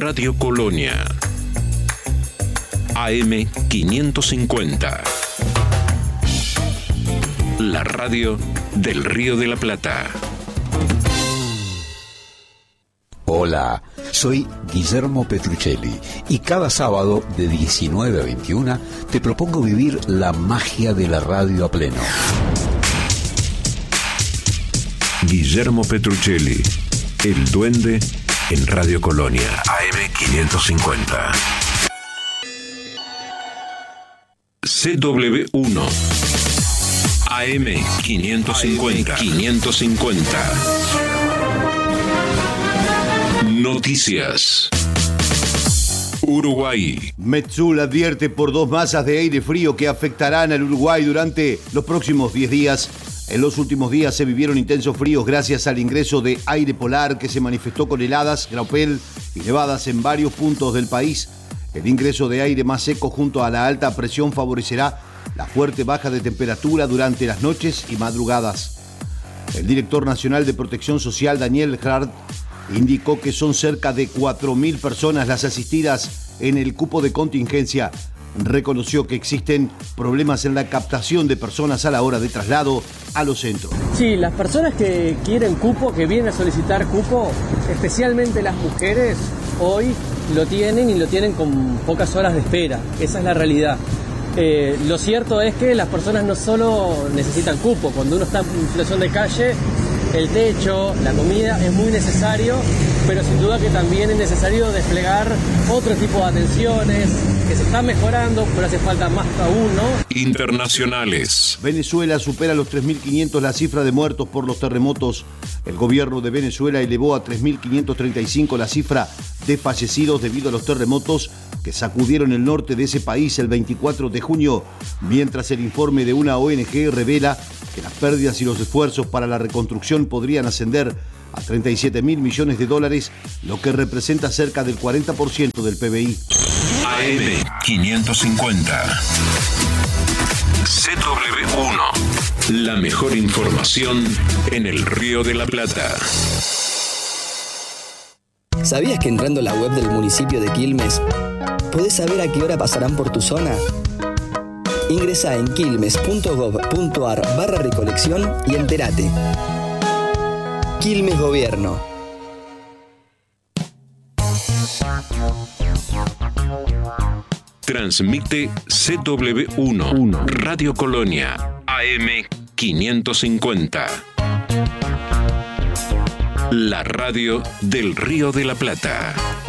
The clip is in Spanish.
Radio Colonia. AM 550. La radio del Río de la Plata. Hola, soy Guillermo Petruccelli y cada sábado de 19 a 21 te propongo vivir la magia de la radio a pleno. Guillermo Petruccelli, el duende en Radio Colonia, AM 550. CW1, AM 550. 550. Noticias. Uruguay. Metsul advierte por 2 masas de aire frío que afectarán al Uruguay durante los próximos 10 días. En los últimos días se vivieron intensos fríos gracias al ingreso de aire polar que se manifestó con heladas, graupel y nevadas en varios puntos del país. El ingreso de aire más seco junto a la alta presión favorecerá la fuerte baja de temperatura durante las noches y madrugadas. El director nacional de Protección Social, Daniel Hart, indicó que son cerca de 4.000 personas las asistidas en el cupo de contingencia. Reconoció que existen problemas en la captación de personas a la hora de traslado a los centros. Sí, las personas que quieren cupo, que vienen a solicitar cupo, especialmente las mujeres, hoy lo tienen y lo tienen con pocas horas de espera. Esa es la realidad. Lo cierto es que las personas no solo necesitan cupo, cuando uno está en situación de calle, el techo, la comida es muy necesario, pero sin duda que también es necesario desplegar otro tipo de atenciones que se están mejorando, pero hace falta más aún, ¿no? Internacionales. Venezuela supera los 3.500 la cifra de muertos por los terremotos. El gobierno de Venezuela elevó a 3.535 la cifra de fallecidos debido a los terremotos que sacudieron el norte de ese país el 24 de junio, mientras el informe de una ONG revela que las pérdidas y los esfuerzos para la reconstrucción podrían ascender a 37.000 millones de dólares, lo que representa cerca del 40% del PBI. AM 550. CW1. La mejor información en el Río de la Plata. ¿Sabías que entrando a la web del municipio de Quilmes podés saber a qué hora pasarán por tu zona? Ingresá en quilmes.gov.ar/recolección y entérate. Quilmes Gobierno. Transmite CW1 Radio Colonia AM 550. La radio del Río de la Plata.